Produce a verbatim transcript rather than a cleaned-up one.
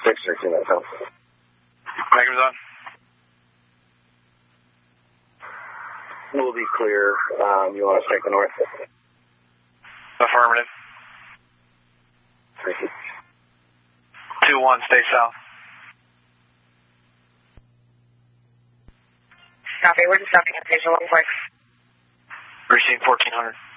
six sixteen, that's help. Magnum's on. We'll be clear. Um, you want to take the north? Affirmative. Thank you. two one, stay south. Copy, we're just stopping at station one four. Receive fourteen hundred.